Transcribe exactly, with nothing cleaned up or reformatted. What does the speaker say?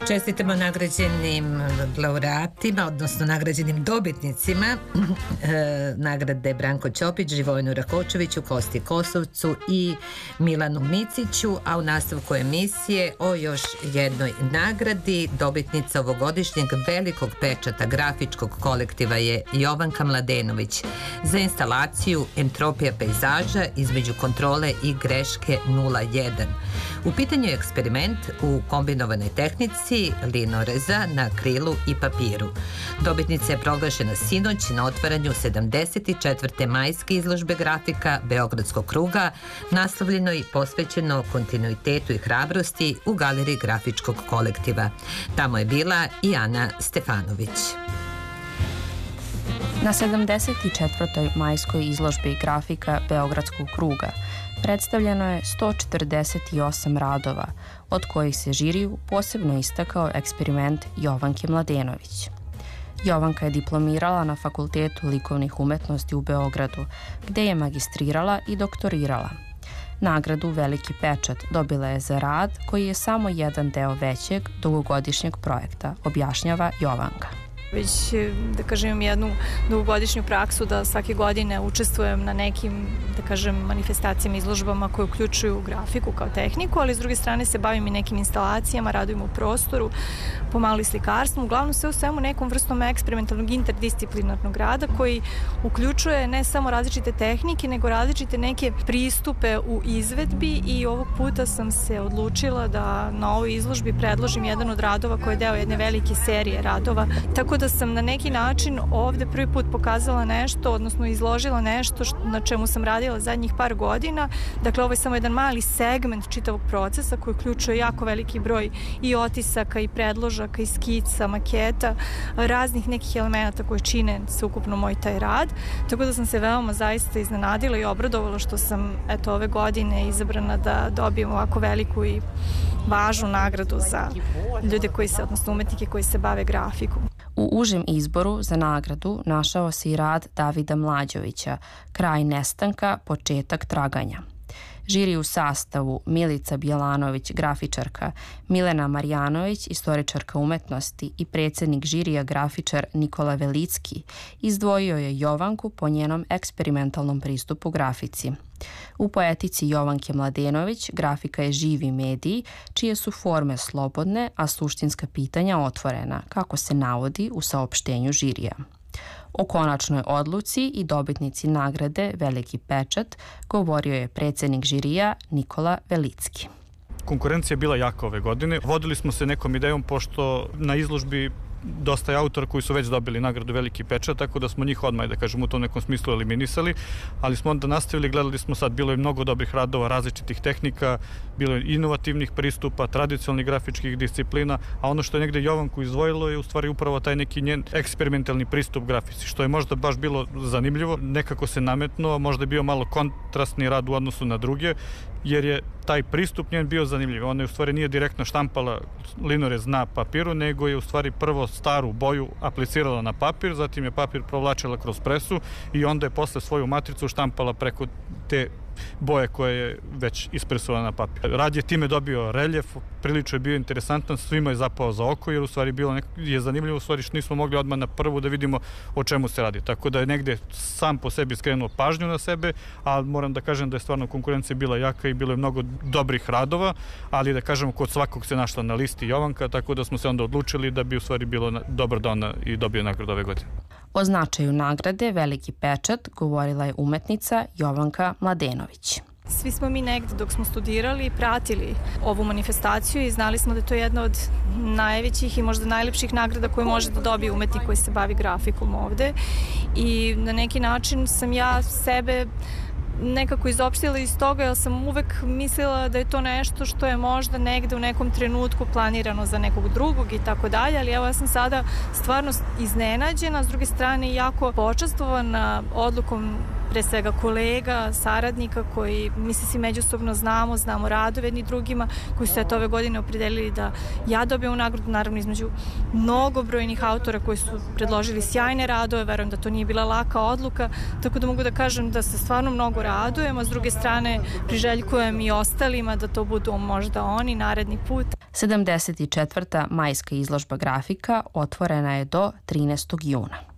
Čestitamo nagrađenim laureatima, odnosno nagrađenim dobitnicima e, nagrade Branko Ćopić, Živojinu Rakočeviću, Kosti Kosovcu i Milanu Miciću, a u nastavku emisije o još jednoj nagradi. Dobitnica ovogodišnjeg velikog pečata grafičkog kolektiva je Jovanka Mladenović za instalaciju Entropija pejzaža između kontrole i greške nula jedan. U pitanju je eksperiment u kombinovanoj tehnici linoreza na akrilu i papiru. Dobitnica je proglašena sinoć na otvaranju sedamdeset četvrte majske izložbe grafika Beogradskog kruga, naslovljeno i posvećeno kontinuitetu i hrabrosti u galeriji grafičkog kolektiva. Tamo je bila i Ana Stefanović. Na sedamdeset četvrtoj majskoj izložbi grafika Beogradskog kruga predstavljeno je sto četrdeset osam radova, od kojih se žiriju posebno istakao eksperiment Jovanke Mladenović. Jovanka je diplomirala na Fakultetu likovnih umetnosti u Beogradu, gde je magistrirala i doktorirala. Nagradu Veliki pečat dobila je za rad koji je samo jedan deo većeg dugogodišnjeg projekta, objašnjava Jovanka. Već, da kažem, jednu dugogodišnju praksu da svake godine učestvujem na nekim, da kažem, manifestacijama, izložbama koje uključuju grafiku kao tehniku, ali s druge strane se bavim i nekim instalacijama, radujem u prostoru, pomalo i slikarstvom, uglavnom sve u svemu nekom vrstom eksperimentalnog interdisciplinarnog rada koji uključuje ne samo različite tehnike, nego različite neke pristupe u izvedbi i ovog puta sam se odlučila da na ovoj izložbi predložim jedan od radova koji je deo jedne velike serije radova, tako da sam na neki način ovde prvi put pokazala nešto, odnosno izložila nešto što, na čemu sam radila zadnjih par godina. Dakle, ovo je samo jedan mali segment čitavog procesa koji uključuje jako veliki broj i otisaka, i predložaka, i skica, maketa, raznih nekih elemenata koje čine sveukupno moj taj rad. Tako da sam se veoma zaista iznenadila i obradovala što sam, eto, ove godine izabrana da dobijem ovako veliku i važnu nagradu za ljude koji se, odnosno umetnike koji se bave grafikom. U užem izboru za nagradu našao se i rad Davida Mlađovića, Kraj nestanka, početak traganja. Žiri u sastavu Milica Bjelanović, grafičarka, Milena Marjanović, istoričarka umetnosti i predsjednik žirija grafičar Nikola Velicki izdvojio je Jovanku po njenom eksperimentalnom pristupu grafici. U poetici Jovanke Mladenović grafika je živi medij, čije su forme slobodne, a suštinska pitanja otvorena, kako se navodi u saopštenju žirija. O konačnoj odluci i dobitnici nagrade Veliki pečat govorio je predsjednik žirija Nikola Velicki. Konkurencija je bila jaka ove godine. Vodili smo se nekom idejom, pošto na izložbi dosta je autora koji su već dobili nagradu Veliki pečat, tako da smo njih odmah, da kažem, u tom nekom smislu eliminisali, ali smo onda nastavili, gledali smo sad, bilo je mnogo dobrih radova, različitih tehnika, bilo je inovativnih pristupa, tradicionalnih grafičkih disciplina, a ono što je negde Jovanku izdvojilo je u stvari upravo taj neki njen eksperimentalni pristup grafici, što je možda baš bilo zanimljivo, nekako se nametnuo, možda je bio malo kontrastni rad u odnosu na druge, jer je taj pristup njen bio zanimljiv. Ona je u stvari nije direktno štampala linorez na papiru, nego je u stvari prvo staru boju aplicirala na papir, zatim je papir provlačila kroz presu i onda je posle svoju matricu štampala preko te boje koje je već ispresala na papir. Rad je time dobio reljef, prilično je bio interesantan, svima je zapao za oko, jer u stvari bilo nek- je zanimljivo, u stvari što nismo mogli odmah na prvu da vidimo o čemu se radi. Tako da je negde sam po sebi skrenuo pažnju na sebe, a moram da kažem da je stvarno konkurencija bila jaka i bilo je mnogo dobrih radova, ali da kažemo kod svakog se našla na listi Jovanka, tako da smo se onda odlučili da bi u stvari bilo dobro da ona i dobije nagradu ove godine. O značaju nagrade Veliki pečat govorila je umetnica Jovanka Mladenović. Svi smo mi negde dok smo studirali pratili ovu manifestaciju i znali smo da je to jedna od najvećih i možda najlepših nagrada koje može da dobije umetnik koji se bavi grafikom ovde. I na neki način sam ja sebe nekako izopštila iz toga, jer sam uvek mislila da je to nešto što je možda negde u nekom trenutku planirano za nekog drugog i tako dalje, ali evo ja sam sada stvarno iznenađena, s druge strane jako počastvovana odlukom pre svega kolega, saradnika koji mi se svi međusobno znamo, znamo radove jedni drugima, koji su eto ove godine opredelili da ja dobijem nagradu, naravno između mnogobrojnih autora koji su predložili sjajne radove, verujem da to nije bila laka odluka, tako da mogu da kažem da se stvarno mnogo radujem, a s druge strane priželjkujem i ostalima da to budu možda oni naredni put. sedamdeset četvrta majska izložba grafika otvorena je do trinaestog juna.